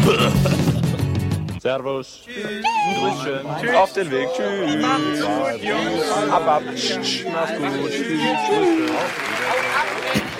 Servus. Grüßchen. Tschüss. Auf den Weg. Tschüss. Macht's gut, Jungs. Ab. Mach's gut. Tschüss.